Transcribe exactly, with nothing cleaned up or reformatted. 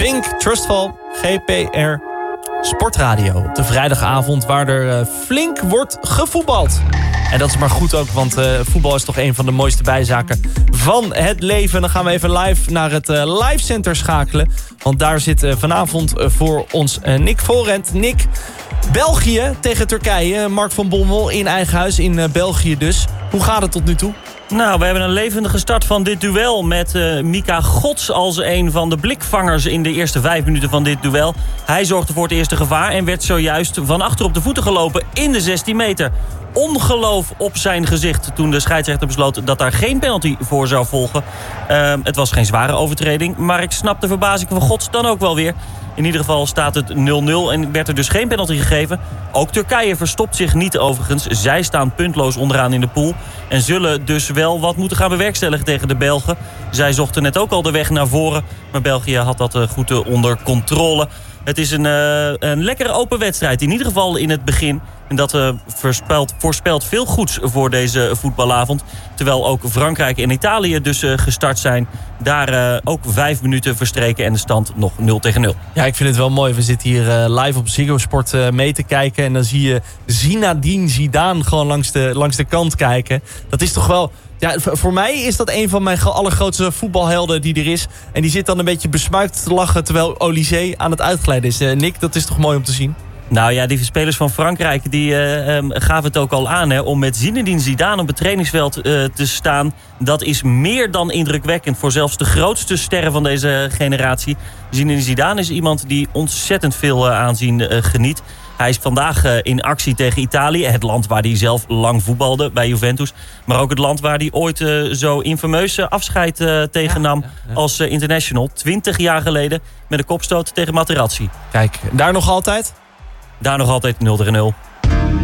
Pink, Trustful, G P R, Sportradio. Op de vrijdagavond waar er uh, flink wordt gevoetbald. En dat is maar goed ook, want uh, voetbal is toch een van de mooiste bijzaken van het leven. Dan gaan we even live naar het uh, Live Center schakelen. Want daar zit uh, vanavond uh, voor ons uh, Nick Voorrent. Nick, België tegen Turkije. Mark van Bommel in eigen huis in uh, België dus. Hoe gaat het tot nu toe? Nou, we hebben een levendige start van dit duel met uh, Mika Gods als een van de blikvangers in de eerste vijf minuten van dit duel. Hij zorgde voor het eerste gevaar en werd zojuist van achter op de voeten gelopen in de zestien meter. Ongeloof op zijn gezicht toen de scheidsrechter besloot dat daar geen penalty voor zou volgen. Uh, het was geen zware overtreding, maar ik snap de verbazing van Gods dan ook wel weer. In ieder geval staat het nul nul en werd er dus geen penalty gegeven. Ook Turkije verstopt zich niet overigens. Zij staan puntloos onderaan in de pool. En zullen dus wel wat moeten gaan bewerkstelligen tegen de Belgen. Zij zochten net ook al de weg naar voren. Maar België had dat goed onder controle. Het is een, uh, een lekkere open wedstrijd. In ieder geval in het begin. En dat uh, voorspelt, voorspelt veel goeds voor deze voetbalavond. Terwijl ook Frankrijk en Italië dus uh, gestart zijn. Daar uh, ook vijf minuten verstreken en de stand nog nul tegen nul. Ja, ik vind het wel mooi. We zitten hier uh, live op Ziggo Sport uh, mee te kijken. En dan zie je Zinedine Zidane gewoon langs de, langs de kant kijken. Dat is toch wel... Ja, voor mij is dat een van mijn allergrootste voetbalhelden die er is. En die zit dan een beetje besmuikt te lachen terwijl Olysée aan het uitglijden is. Uh, Nick, dat is toch mooi om te zien? Nou ja, die spelers van Frankrijk die uh, um, gaven het ook al aan. Hè, om met Zinedine Zidane op het trainingsveld uh, te staan. Dat is meer dan indrukwekkend voor zelfs de grootste sterren van deze generatie. Zinedine Zidane is iemand die ontzettend veel uh, aanzien uh, geniet. Hij is vandaag uh, in actie tegen Italië. Het land waar hij zelf lang voetbalde bij Juventus. Maar ook het land waar hij ooit uh, zo infameus uh, afscheid uh, tegennam ja, ja, ja. als uh, international. Twintig jaar geleden met een kopstoot tegen Materazzi. Kijk, daar nog altijd? Daar nog altijd nul tegen nul.